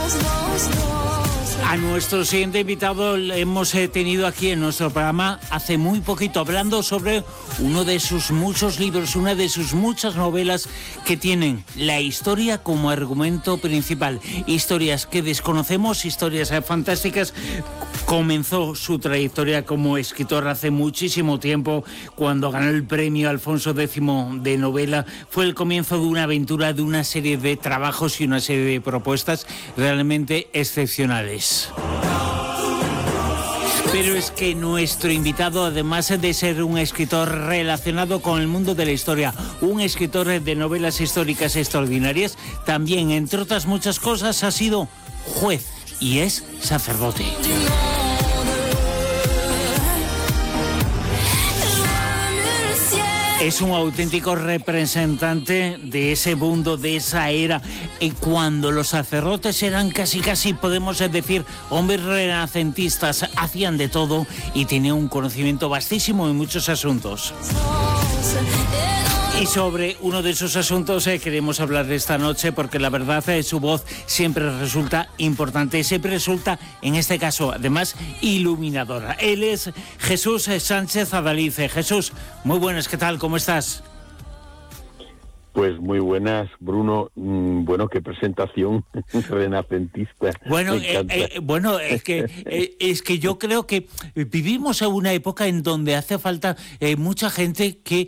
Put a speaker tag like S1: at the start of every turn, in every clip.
S1: A nuestro siguiente invitado le hemos tenido aquí en nuestro programa hace muy poquito, hablando sobre uno de sus muchos libros, una de sus muchas novelas que tienen la historia como argumento principal. Historias que desconocemos, historias fantásticas. Comenzó su trayectoria como escritor hace muchísimo tiempo, cuando ganó el premio Alfonso X de novela. Fue el comienzo de una aventura, de una serie de trabajos y una serie de propuestas realmente excepcionales. Pero es que nuestro invitado, además de ser un escritor relacionado con el mundo de la historia, un escritor de novelas históricas extraordinarias, también, entre otras muchas cosas, ha sido juez y es sacerdote. Es un auténtico representante de ese mundo, de esa era, cuando los sacerdotes eran casi, podemos decir, hombres renacentistas, hacían de todo y tenían un conocimiento vastísimo en muchos asuntos. Y sobre uno de esos asuntos queremos hablar esta noche, porque la verdad su voz siempre resulta importante, siempre resulta, en este caso, además, iluminadora. Él es Jesús Sánchez Adaliz. Jesús, muy buenas, ¿qué tal? ¿Cómo estás?
S2: Pues muy buenas, Bruno. Bueno, qué presentación renacentista.
S1: Bueno, es que yo creo que vivimos en una época en donde hace falta mucha gente que...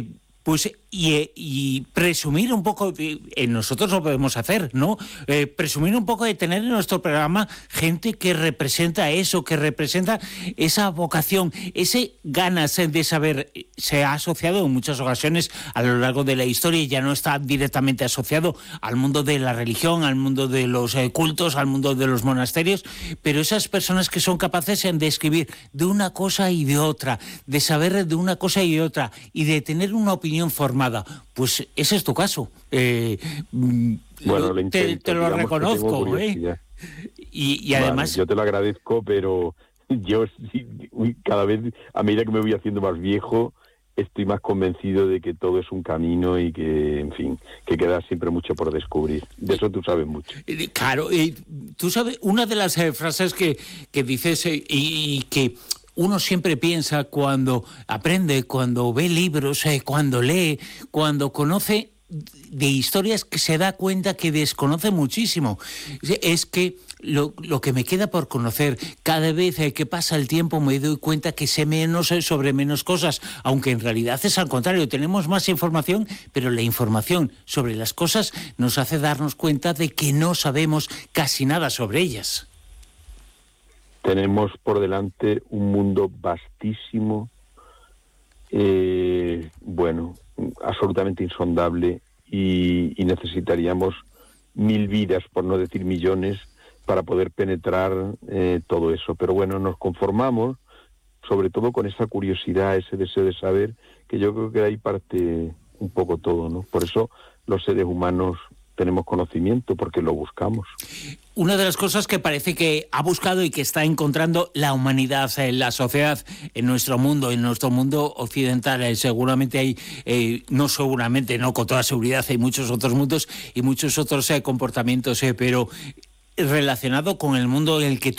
S1: Y presumir un poco, nosotros lo podemos hacer, ¿no? Presumir un poco de tener en nuestro programa gente que representa eso, que representa esa vocación, ese ganas de saber. Se ha asociado en muchas ocasiones a lo largo de la historia y ya no está directamente asociado al mundo de la religión, al mundo de los cultos, al mundo de los monasterios, pero esas personas que son capaces de escribir de una cosa y de otra, de saber de una cosa y de otra, y de tener una opinión formada. Pues ese es tu caso.
S2: Bueno,
S1: te lo reconozco. Y además...
S2: Vale, yo te lo agradezco, pero yo cada vez, a medida que me voy haciendo más viejo, estoy más convencido de que todo es un camino y que, en fin, que queda siempre mucho por descubrir. De eso tú sabes mucho.
S1: Claro, tú sabes, una de las frases que dices y que... uno siempre piensa cuando aprende, cuando ve libros, cuando lee, cuando conoce de historias, que se da cuenta que desconoce muchísimo. Es que lo que me queda por conocer, cada vez que pasa el tiempo me doy cuenta que sé menos sobre menos cosas, aunque en realidad es al contrario, tenemos más información, pero la información sobre las cosas nos hace darnos cuenta de que no sabemos casi nada sobre ellas.
S2: Tenemos por delante un mundo vastísimo, absolutamente insondable, y necesitaríamos 1000 vidas, por no decir millones, para poder penetrar todo eso. Pero bueno, nos conformamos, sobre todo con esa curiosidad, ese deseo de saber, que yo creo que de ahí parte un poco todo, ¿no? Por eso los seres humanos tenemos conocimiento, porque lo buscamos.
S1: Una de las cosas que parece que ha buscado y que está encontrando la humanidad, la sociedad, en nuestro mundo occidental, seguramente hay, no con toda seguridad, hay muchos otros mundos y muchos otros comportamientos, pero relacionado con el mundo en el que